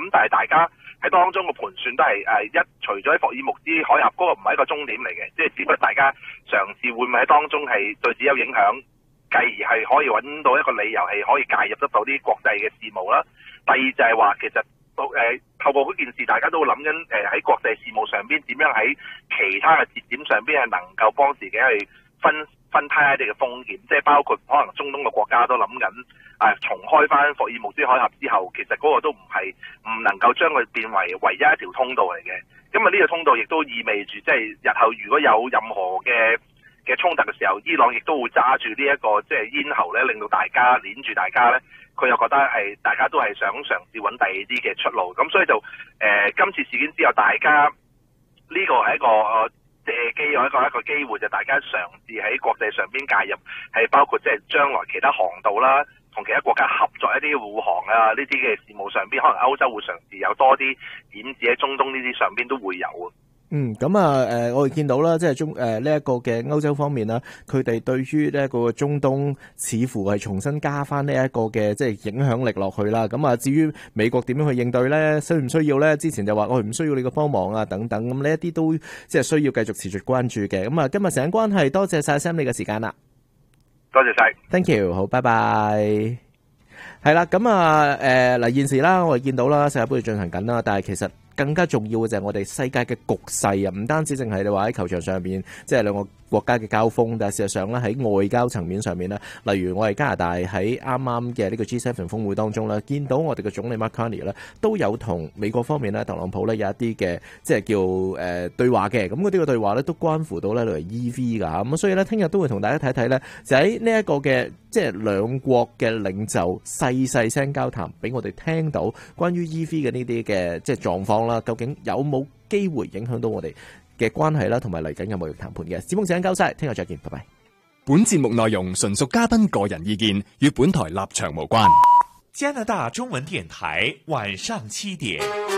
咁但係大家喺當中嘅盤算都係除咗喺霍爾木茲海峽嗰個唔係一個終點嚟嘅，即係只不過大家嘗試會唔會喺當中係對自己有影響，繼而係可以揾到一個理由係可以介入得到啲國際嘅事務啦。第二就係話其實透過嗰件事，大家都會諗緊喺國際事務上邊點樣喺其他嘅節點上邊係能夠幫自己去分攤一啲嘅風險，即係包括可能中東嘅國家都諗緊重開翻霍爾木茲海峽之後，其實嗰個都唔能夠將佢變為唯一一條通道嚟嘅。因為呢個通道亦都意味住，即係日後如果有任何嘅衝突嘅時候，伊朗亦都會揸住呢一個即係咽喉咧，令到大家鏈住大家咧，佢又覺得係大家都係想嘗試揾第二啲嘅出路。咁所以就今次事件之後，大家呢個係一個借機有一個機會，就大家嘗試喺國際上邊介入，係包括即係將來其他航道啦，同其他國家合作一啲護航啊呢啲嘅事務上邊，可能歐洲會嘗試有多啲點子喺中東呢啲上邊都會有啊。 咁我哋見到啦，即係呢一個嘅歐洲方面啦，佢哋對於呢一個中東似乎係重新加翻呢一個嘅即係影響力落去啦。咁至於美國點樣去應對咧，需唔需要咧？之前就話我唔需要你嘅幫忙啊，等等。咁呢一啲都即係需要繼續持續關注嘅。咁今日時間關係，多謝晒 Sam 你嘅時間啦。 多謝晒 ，Thank you， 好，拜拜。係啦，現時啦，我哋見到啦，世界盃進行緊啦，但係其實更加重要嘅就係我哋世界嘅局勢啊，唔單止淨係你話喺球場上邊，即係兩個國家嘅交鋒，但係事實上咧喺外交層面上面咧，例如我哋加拿大喺啱啱嘅呢個 G7 峰會當中咧，見到我哋嘅總理 Mark Carney 咧都有同美國方面咧特朗普咧有一啲嘅即係叫對話嘅，咁嗰啲嘅對話咧都關乎到咧例如 EV 㗎，咁所以咧聽日都會同大家睇睇咧，就喺呢一個嘅即係兩國嘅領袖細聲交談，俾我哋聽到關於 EV 嘅呢啲嘅即係狀況啦，究竟有冇機會影響到我哋嘅關係啦，同埋嚟緊嘅貿易談判嘅。節目時間交晒，聽日再見，拜拜。 本節目內容純屬嘉賓個人意見，與本台立場無關。 加拿大中文電台晚上7點，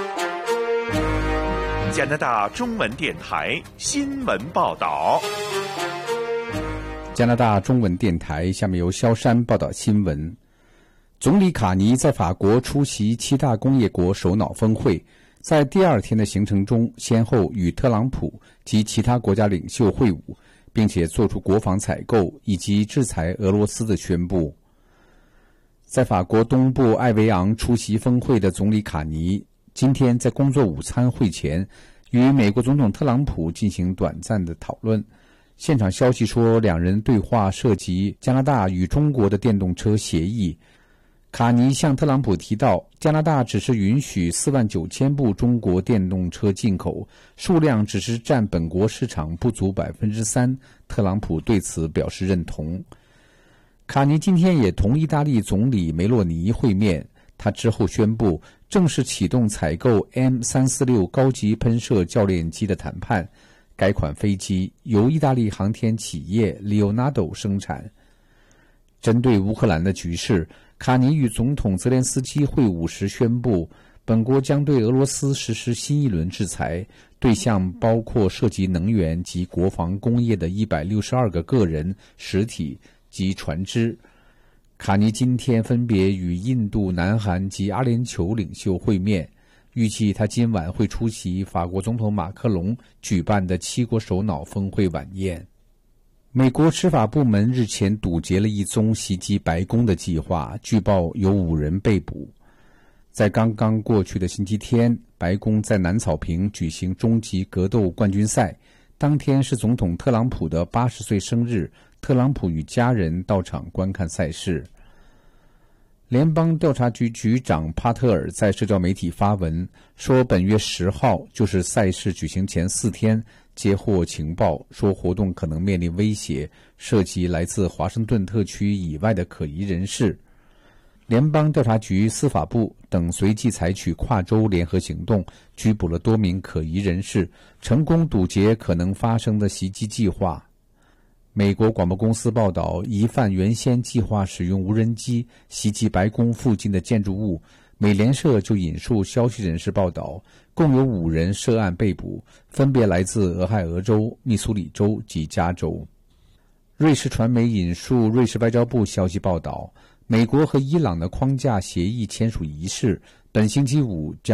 加拿大中文電台新聞報道。 加拿大中文電台下面由蕭山報道新聞。總理卡尼在法國出席7大工業國首腦峰會，在第二天的行程中，先後與特朗普及其他國家領袖會晤，並且做出國防採購以及制裁俄羅斯的宣布。在法國東部艾維昂出席峰會的總理卡尼，今天在工作午餐會前，與美國總統特朗普進行短暫的討論。現場消息說，兩人對話涉及加拿大與中國的電動車協議。卡尼向特朗普提到，加拿大只是允許49000部中國電動車進口，數量只是佔本國市場不足3%。特朗普對此表示認同。卡尼今天也同意大利總理梅洛尼會面，他之後宣布正式啟動採購 M346 高級噴射教練機的談判。該款飛機由意大利航天企業 Leonardo 生產。針對烏克蘭的局勢，卡尼與總統澤連斯基會晤時宣布，本國將對俄羅斯實施新一輪制裁，對象包括涉及能源及國防工業的162個個人、實體及船隻。卡尼今天分別與印度、南韓及阿聯酋領袖會面，預計他今晚會出席法國總統馬克龍舉辦的7國首腦峰會晚宴。美國執法部門日前堵截了一宗襲擊白宮的計劃，據報有5人被捕。在剛剛過去的星期天，白宮在南草坪舉行終極格鬥冠軍賽，當天是總統特朗普的80歲生日，特朗普與家人到場觀看賽事。聯邦調查局局長帕特爾在社交媒體發文說，本月10號就是賽事舉行前4天，接獲情報說活動可能面臨威脅，涉及來自華盛頓特區以外的可疑人士。聯邦調查局、司法部等隨即採取跨州聯合行動，拘捕了多名可疑人士，成功堵截可能發生的襲擊計劃。美國廣播公司報道，疑犯原先計劃使用無人機襲擊白宮附近的建築物。美聯社就引述消息人士報道，共有5人涉案被捕，分別來自俄亥俄州、密蘇里州及加州。瑞士傳媒引述瑞士外交部消息報道，美國和伊朗的框架協議簽署儀式本星期五將